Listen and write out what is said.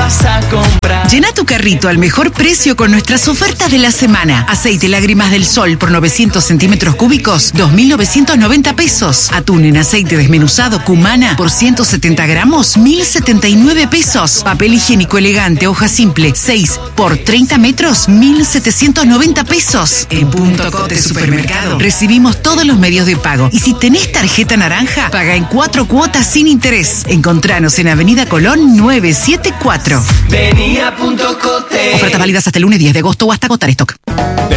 vas a comprar. Llena tu carrito al mejor precio con nuestras ofertas de la semana. Aceite Lágrimas del Sol por 900 centímetros cúbicos, 2.990 pesos. Atún en aceite desmenuzado Cumana por 170 gramos, 1.079 pesos. Papel higiénico elegante, hoja simple, 6 por 30 metros, 1.790 pesos. En Punto Cote Supermercado recibimos todos los medios de pago. Y si tenés tarjeta naranja, paga en 4 cuotas sin interés. Encontranos en Avenida Colón 974. Vení a Punto Cote. Ofertas válidas hasta el lunes 10 de agosto o hasta agotar stock.